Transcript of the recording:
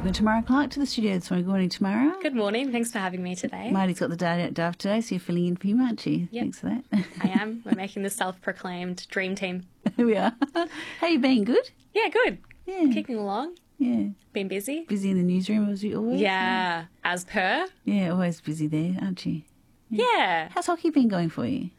welcome Tamara Clark to the studio this morning. Good morning, Tamara. Good morning. Thanks for having me today. Marty's got the day at Dove today, so you're filling in for him, aren't you? Yep. Thanks for that. I am. We're making the self-proclaimed dream team. Here we are. How you been? Good? Yeah, good. Yeah. Kicking along. Yeah. Been busy. Busy in the newsroom, as you always? Yeah, as per. Yeah, always busy there, aren't you? Yeah. How's hockey been going for you?